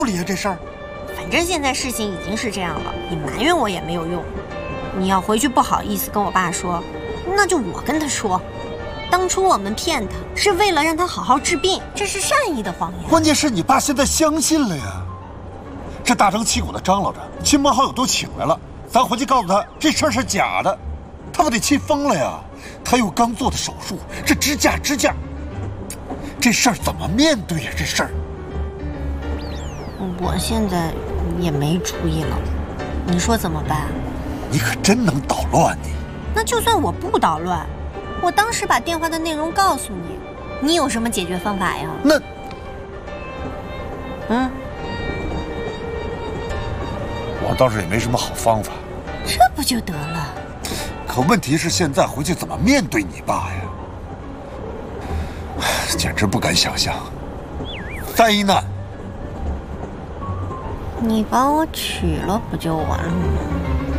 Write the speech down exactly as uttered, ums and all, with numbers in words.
理啊这事儿。 反正现在事情已经是这样了，你埋怨我也没有用。你要回去不好意思跟我爸说，那就我跟他说。当初我们骗他是为了让他好好治病，这是善意的谎言。 关键是你爸现在相信了呀。这大张旗鼓的张罗着，亲朋好友都请来了，咱回去告诉他这事儿是假的，他不得气疯了呀？他又刚做的手术，这支架支架，这事儿怎么面对呀？这事儿， 我现在也没主意了，你说怎么办？ 你可真能捣乱你！ 那就算我不捣乱，我当时把电话的内容告诉你，你有什么解决方法呀？ 那， 嗯， 我倒是也没什么好方法。 这不就得了？ 可问题是现在回去怎么面对你爸呀？简直不敢想象，灾难！ 你把我娶了不就完了吗？